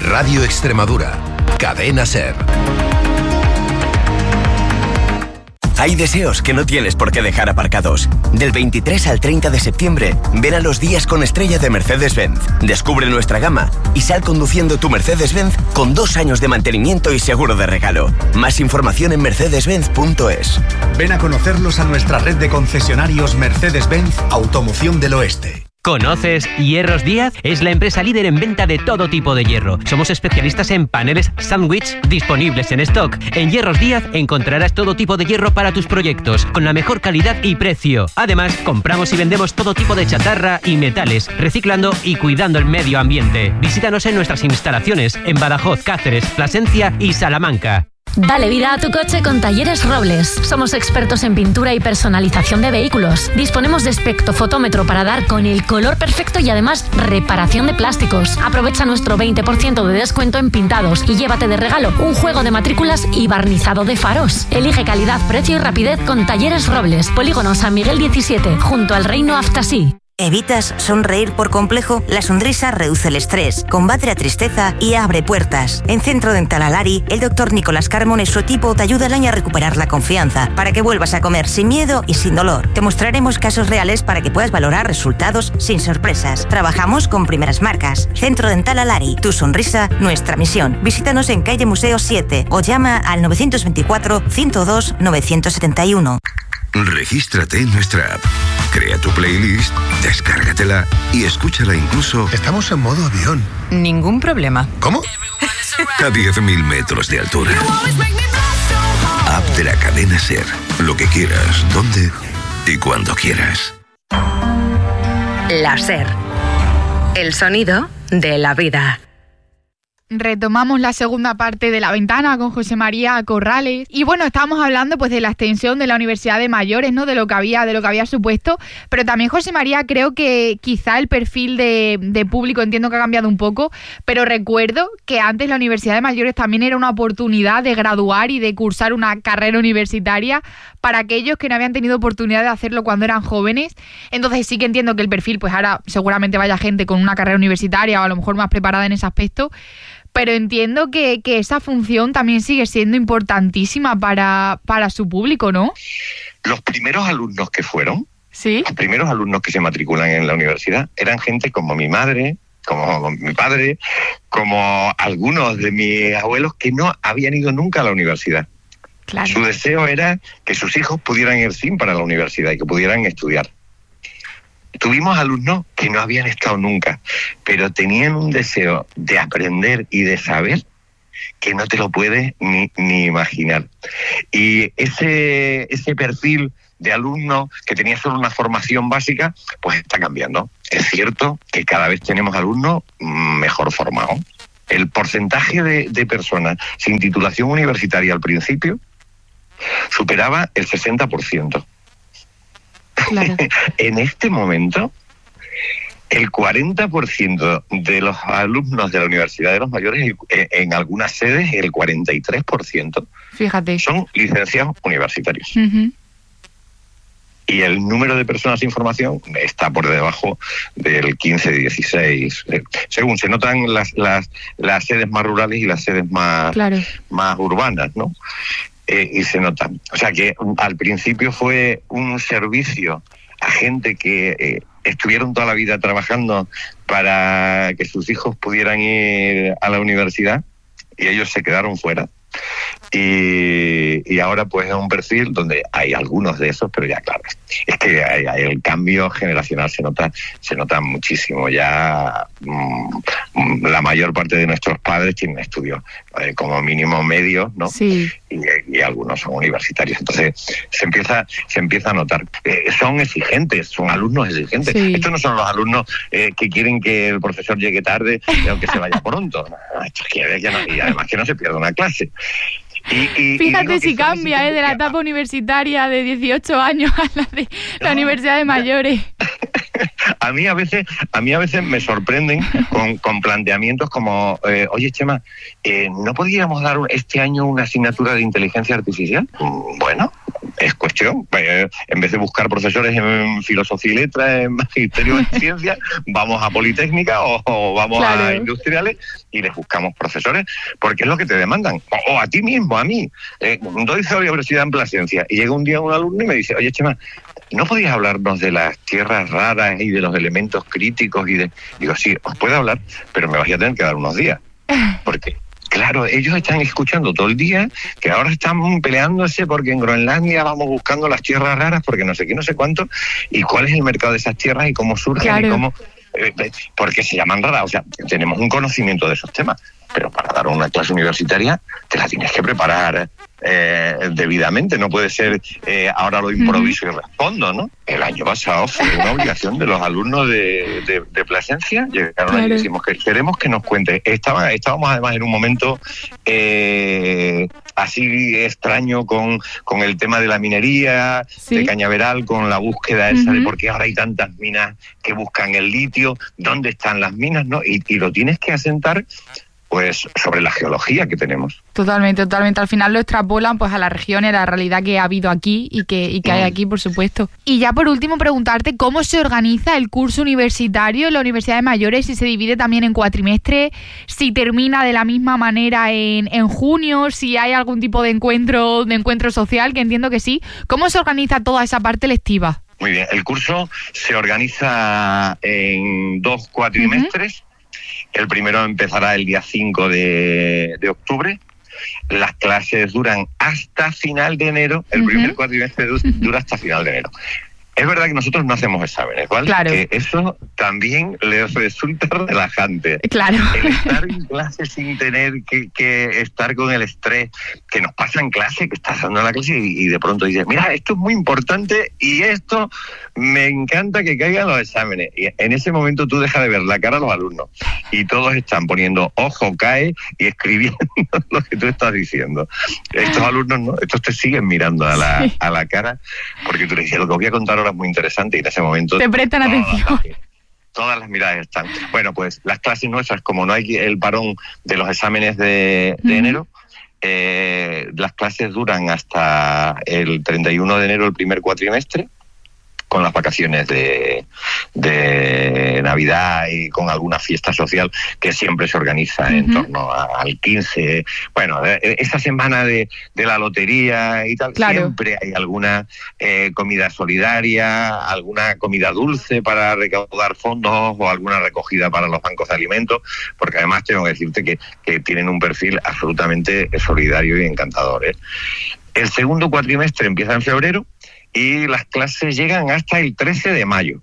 Radio Extremadura, Cadena SER. Hay deseos que no tienes por qué dejar aparcados. Del 23 al 30 de septiembre, ven a los días con estrella de Mercedes-Benz. Descubre nuestra gama y sal conduciendo tu Mercedes-Benz con 2 años de mantenimiento y seguro de regalo. Más información en mercedes-benz.es. Ven a conocerlos a nuestra red de concesionarios Mercedes-Benz Automoción del Oeste. ¿Conoces Hierros Díaz? Es la empresa líder en venta de todo tipo de hierro. Somos especialistas en paneles sándwich disponibles en stock. En Hierros Díaz encontrarás todo tipo de hierro para tus proyectos, con la mejor calidad y precio. Además, compramos y vendemos todo tipo de chatarra y metales, reciclando y cuidando el medio ambiente. Visítanos en nuestras instalaciones en Badajoz, Cáceres, Plasencia y Salamanca. Dale vida a tu coche con Talleres Robles. Somos expertos en pintura y personalización de vehículos. Disponemos de espectrofotómetro para dar con el color perfecto y además reparación de plásticos. Aprovecha nuestro 20% de descuento en pintados y llévate de regalo un juego de matrículas y barnizado de faros. Elige calidad, precio y rapidez con Talleres Robles. Polígono San Miguel 17, junto al Reino Aftasí. ¿Evitas sonreír por complejo? La sonrisa reduce el estrés, combate la tristeza y abre puertas. En Centro Dental Alari, el doctor Nicolás Carmona y su equipo te ayudarán a recuperar la confianza para que vuelvas a comer sin miedo y sin dolor. Te mostraremos casos reales para que puedas valorar resultados sin sorpresas. Trabajamos con primeras marcas. Centro Dental Alari, tu sonrisa, nuestra misión. Visítanos en calle Museo 7 o llama al 924-102-971. Regístrate en nuestra app, crea tu playlist, descárgatela y escúchala incluso... Estamos en modo avión. Ningún problema. ¿Cómo? A 10.000 metros de altura. App de la cadena SER. Lo que quieras, donde y cuando quieras. La SER. El sonido de la vida. Retomamos la segunda parte de La Ventana con José María Corrales. Y bueno, estábamos hablando pues de la extensión de la Universidad de Mayores, ¿no? De lo que había supuesto. Pero también, José María, creo que quizá el perfil de público, entiendo que ha cambiado un poco, pero recuerdo que antes la Universidad de Mayores también era una oportunidad de graduar y de cursar una carrera universitaria para aquellos que no habían tenido oportunidad de hacerlo cuando eran jóvenes. Entonces sí que entiendo que el perfil, pues ahora seguramente vaya gente con una carrera universitaria o a lo mejor más preparada en ese aspecto. Pero entiendo que esa función también sigue siendo importantísima para su público, ¿no? Los primeros alumnos que fueron, ¿sí? Los primeros alumnos que se matriculan en la universidad eran gente como mi madre, como mi padre, como algunos de mis abuelos que no habían ido nunca a la universidad. Claro. Su deseo era que sus hijos pudieran ir sin para la universidad y que pudieran estudiar. Tuvimos alumnos que no habían estado nunca, pero tenían un deseo de aprender y de saber que no te lo puedes ni imaginar. Y ese perfil de alumno que tenía solo una formación básica, pues está cambiando. Es cierto que cada vez tenemos alumnos mejor formados. El porcentaje de personas sin titulación universitaria al principio superaba el 60%. Claro. En este momento, el 40% de los alumnos de la Universidad de los Mayores, en algunas sedes, el 43%, fíjate, son licenciados universitarios. Uh-huh. Y el número de personas sin formación está por debajo del 15-16. Según se notan las sedes más rurales y las sedes más urbanas, ¿no? Y se nota. O sea que al principio fue un servicio a gente que estuvieron toda la vida trabajando para que sus hijos pudieran ir a la universidad y ellos se quedaron fuera. Y ahora pues es un perfil donde hay algunos de esos, pero ya claro, es que el cambio generacional se nota muchísimo. Ya la mayor parte de nuestros padres tienen estudios como mínimo medios, ¿no? Sí. Y algunos son universitarios. Entonces se empieza a notar. Son exigentes, son alumnos exigentes. Sí. Estos no son los alumnos que quieren que el profesor llegue tarde aunque se vaya pronto. Estos quieren que no, y además que no se pierda una clase. Fíjate si cambia, de la etapa universitaria de 18 años a la de la Universidad de Mayores. A mí a veces me sorprenden con planteamientos como, oye, Chema, ¿no podríamos dar este año una asignatura de inteligencia artificial? Bueno, Es cuestión, en vez de buscar profesores en filosofía y letras, en magisterio en ciencia, vamos a Politécnica o vamos a industriales y les buscamos profesores, porque es lo que te demandan. O a ti mismo, a mí. Doy la universidad en Plasencia y llega un día un alumno y me dice, oye, Chema, ¿no podías hablarnos de las tierras raras y de los elementos críticos? Digo, sí, os puedo hablar, pero me vais a tener que dar unos días. Porque... claro, ellos están escuchando todo el día que ahora están peleándose porque en Groenlandia vamos buscando las tierras raras porque no sé qué, no sé cuánto, y cuál es el mercado de esas tierras y cómo surgen y cómo... porque se llaman raras, o sea, tenemos un conocimiento de esos temas, pero para dar una clase universitaria te la tienes que preparar debidamente, no puede ser ahora lo improviso y respondo, ¿no? El año pasado fue una obligación de los alumnos de Plasencia, llegaron allí y decimos que queremos que nos cuente. Estábamos además en un momento así extraño con el tema de la minería, de Cañaveral, con la búsqueda esa de por qué ahora hay tantas minas que buscan el litio, dónde están las minas, ¿no? Y lo tienes que asentar pues sobre la geología que tenemos. Totalmente. Al final lo extrapolan pues a la región y a la realidad que ha habido aquí y que hay aquí, por supuesto. Y ya por último preguntarte cómo se organiza el curso universitario en la Universidad de Mayores, si se divide también en cuatrimestre, si termina de la misma manera en junio, si hay algún tipo de encuentro social, que entiendo que sí. ¿Cómo se organiza toda esa parte lectiva? Muy bien, el curso se organiza en 2 cuatrimestres. El primero empezará el día 5 de octubre. Las clases duran hasta final de enero. El primer cuatrimestre dura hasta final de enero. Es verdad que nosotros no hacemos exámenes, ¿vale? Claro. Eso también les resulta relajante. Claro. El estar en clase sin tener que estar con el estrés que nos pasa en clase, que estás dando la clase y de pronto dices, mira, esto es muy importante y esto me encanta que caigan los exámenes. Y en ese momento tú dejas de ver la cara a los alumnos y todos están poniendo ojo, cae y escribiendo lo que tú estás diciendo. Estos alumnos no, estos te siguen mirando a la cara porque tú le dices, lo que voy a contar ahora es muy interesante y en ese momento te prestan atención. Todas las miradas están. Bueno, pues las clases nuestras, como no hay el parón de los exámenes de enero, las clases duran hasta el 31 de enero, el primer cuatrimestre, con las vacaciones de Navidad y con alguna fiesta social que siempre se organiza en torno al 15. Bueno, esa semana de la lotería y tal, siempre hay alguna comida solidaria, alguna comida dulce para recaudar fondos o alguna recogida para los bancos de alimentos, porque además tengo que decirte que tienen un perfil absolutamente solidario y encantador, ¿eh? El segundo cuatrimestre empieza en febrero y las clases llegan hasta el 13 de mayo.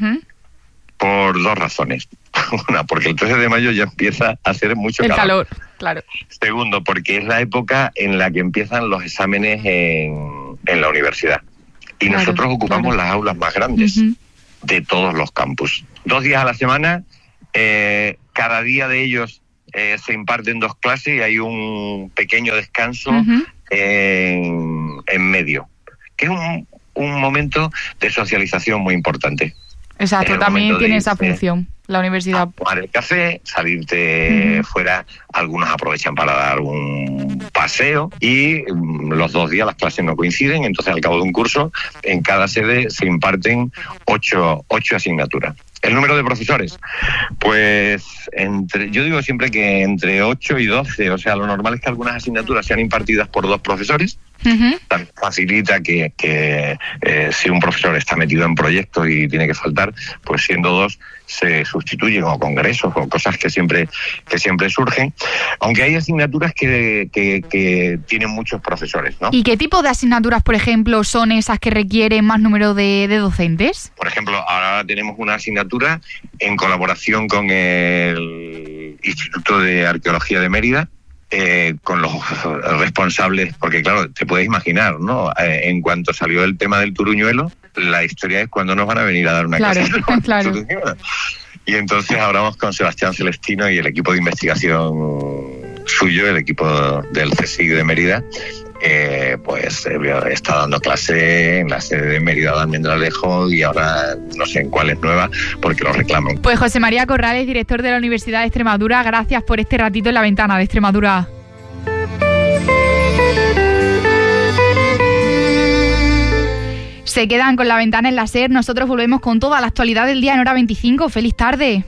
Por 2 razones. Una, porque el 13 de mayo ya empieza a hacer mucho calor. Claro. Segundo, porque es la época en la que empiezan los exámenes en la universidad. Y nosotros ocupamos las aulas más grandes de todos los campus. 2 días a la semana, cada día de ellos se imparten 2 clases y hay un pequeño descanso en medio, que es un momento de socialización muy importante. Exacto, también tiene esa función la universidad. Tomar el café, salirte fuera, algunos aprovechan para dar un paseo y los 2 días las clases no coinciden, entonces al cabo de un curso en cada sede se imparten 8 asignaturas. ¿El número de profesores? Pues yo digo siempre que entre 8 y 12, o sea, lo normal es que algunas asignaturas sean impartidas por 2 profesores. Facilita que si un profesor está metido en proyectos y tiene que faltar, pues siendo 2 se sustituyen, o congresos o cosas que siempre surgen, aunque hay asignaturas que tienen muchos profesores, ¿no? ¿Y qué tipo de asignaturas, por ejemplo, son esas que requieren más número de docentes? Por ejemplo, ahora tenemos una asignatura en colaboración con el Instituto de Arqueología de Mérida, con los responsables, porque claro, te puedes imaginar, ¿no? En cuanto salió el tema del turuñuelo, la historia es cuando nos van a venir a dar una clase. Claro. Y entonces hablamos con Sebastián Celestino y el equipo de investigación suyo, el equipo del CSIC de Mérida, pues está dando clase en la sede de Mérida de Almendralejo y ahora no sé en cuál es nueva porque lo reclaman. Pues José María Corrales, director de la Universidad de Extremadura, gracias por este ratito en La Ventana de Extremadura. Se quedan con La Ventana en la SER. Nosotros volvemos con toda la actualidad del día en hora 25. ¡Feliz tarde!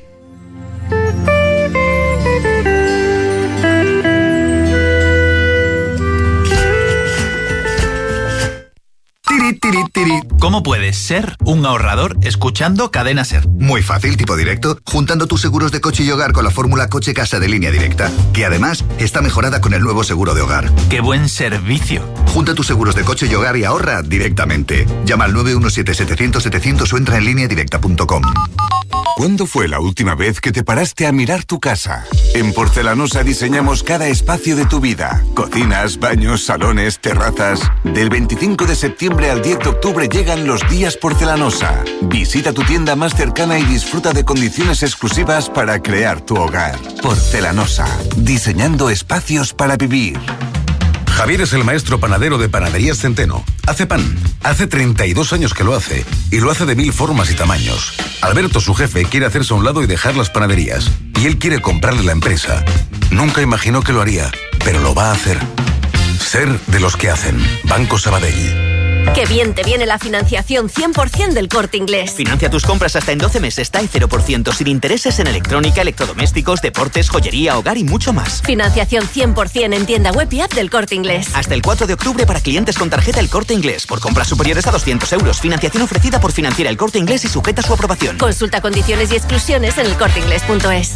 ¿Cómo puedes ser un ahorrador escuchando Cadena SER? Muy fácil, tipo directo, juntando tus seguros de coche y hogar con la fórmula Coche Casa de Línea Directa, que además está mejorada con el nuevo seguro de hogar. ¡Qué buen servicio! Junta tus seguros de coche y hogar y ahorra directamente. Llama al 917-700-700 o entra en lineadirecta.com. ¿Cuándo fue la última vez que te paraste a mirar tu casa? En Porcelanosa diseñamos cada espacio de tu vida. Cocinas, baños, salones, terrazas. Del 25 de septiembre al 10 de octubre llegan los días Porcelanosa. Visita tu tienda más cercana y disfruta de condiciones exclusivas para crear tu hogar. Porcelanosa, diseñando espacios para vivir. Javier es el maestro panadero de Panaderías Centeno. Hace pan. Hace 32 años que lo hace. Y lo hace de 1000 formas y tamaños. Alberto, su jefe, quiere hacerse a un lado y dejar las panaderías. Y él quiere comprarle la empresa. Nunca imaginó que lo haría, pero lo va a hacer. Ser de los que hacen. Banco Sabadell. Qué bien te viene la financiación 100% del Corte Inglés. Financia tus compras hasta en 12 meses, TAE 0%, sin intereses en electrónica, electrodomésticos, deportes, joyería, hogar y mucho más. Financiación 100% en tienda web y app del Corte Inglés. Hasta el 4 de octubre para clientes con tarjeta El Corte Inglés. Por compras superiores a 200 euros. Financiación ofrecida por Financiera El Corte Inglés y sujeta a su aprobación. Consulta condiciones y exclusiones en elcorteinglés.es.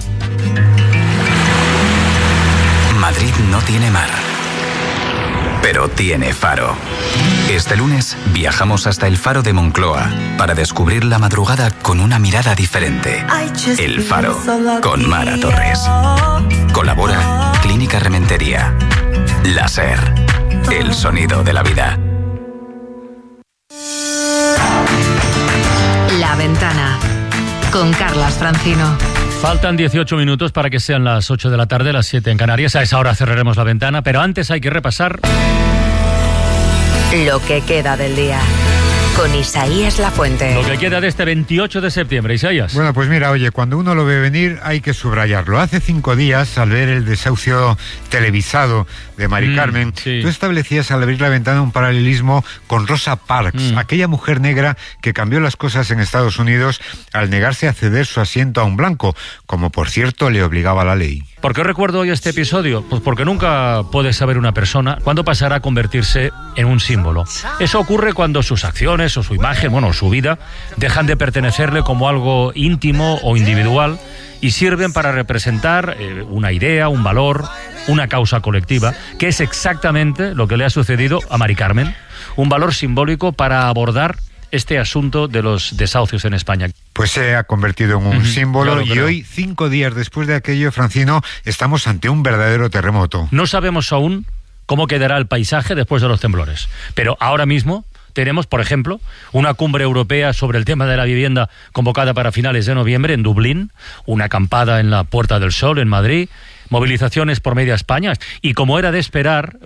Madrid no tiene mar, pero tiene faro. Este lunes viajamos hasta el Faro de Moncloa para descubrir la madrugada con una mirada diferente. El Faro, con Mara Torres. Colabora Clínica Rementería. La SER, el sonido de la vida. La Ventana, con Carlas Francino. Faltan 18 minutos para que sean las 8 de la tarde, las 7 en Canarias. A esa hora cerraremos la ventana, pero antes hay que repasar lo que queda del día, con Isaías Lafuente. Lo que queda de este 28 de septiembre, Isaías. Bueno, pues mira, oye, cuando uno lo ve venir hay que subrayarlo. Hace 5 días, al ver el desahucio televisado de Mari Carmen, sí, tú establecías al abrir la ventana un paralelismo con Rosa Parks, aquella mujer negra que cambió las cosas en Estados Unidos al negarse a ceder su asiento a un blanco, como por cierto le obligaba la ley. ¿Por qué recuerdo hoy este episodio? Pues porque nunca puede saber una persona cuándo pasará a convertirse en un símbolo. Eso ocurre cuando sus acciones o su imagen, bueno, su vida, dejan de pertenecerle como algo íntimo o individual y sirven para representar una idea, un valor, una causa colectiva, que es exactamente lo que le ha sucedido a Mari Carmen. Un valor simbólico para abordar este asunto de los desahucios en España. Pues se ha convertido en un símbolo y hoy, 5 días después de aquello, Francino, estamos ante un verdadero terremoto. No sabemos aún cómo quedará el paisaje después de los temblores, pero ahora mismo tenemos, por ejemplo, una cumbre europea sobre el tema de la vivienda convocada para finales de noviembre en Dublín, una acampada en la Puerta del Sol en Madrid, movilizaciones por media España y, como era de esperar,